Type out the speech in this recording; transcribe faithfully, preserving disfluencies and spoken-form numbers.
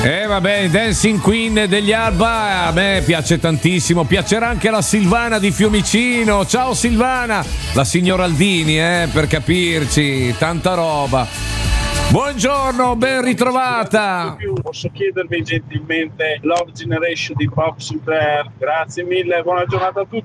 Eh vabbè, Dancing Queen degli Alba a me piace tantissimo, piacerà anche la Silvana di Fiumicino. Ciao Silvana, la signora Aldini, eh, per capirci, tanta roba. Buongiorno, ben ritrovata. Posso chiedervi gentilmente Love Generation di Bob Sinclair? Grazie mille, buona giornata a tutti.